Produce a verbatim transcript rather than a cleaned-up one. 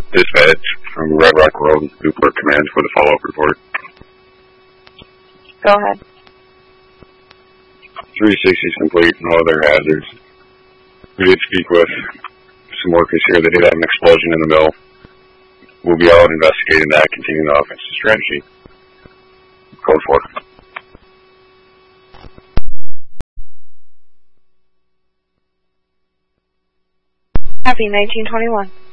Dispatch from Red Rock Road, Newport Command for the follow-up report. Go ahead. three sixty is complete, no other hazards. We did speak with some workers here. They did have an explosion in the mill. We'll be out investigating that, continuing the offensive strategy. Code four. Happy nineteen twenty-one.